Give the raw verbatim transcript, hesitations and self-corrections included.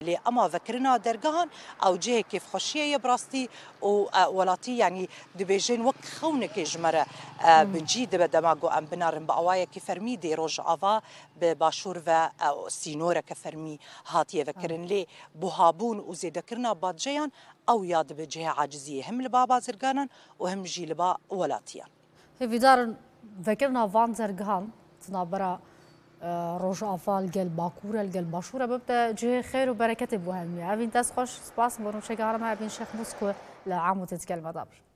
لێ ئەما ڤەکردنا دەرگەهان ئەو جەیەکێ خۆشیە براستي وڵاتی یعنی دەبێژێن وەک خەونێکی ژمەرە بنجی دەبە دەماگۆ ئەم بنارن بە ئەوایەکی فەرمی دێ ڕۆژ ئاوا بە باشوور بە سینۆرەکە فەرمی هاتیە ڤەکردن لێ بوهابوون و زێدەکردنا بادجەیان ئەو یا دەبێ جهەیە عاجزیە هەم لە با بازرگانان و هەم ژی لە با وڵاتیان هێویدارن ڤەکردنا ڤان جەرگەهان تنابەرە ڕۆژئاوا لەگەل باکوورە لەگەل باشوورە ببتە جهێ خێر و بەرەکەتی بۆ هەمیە ئەڤین دەست خۆش سپاس بۆ ڕوشەکارەمە ئەڤین شێخ موسکۆ لە عام و تێتکەلمەدا بی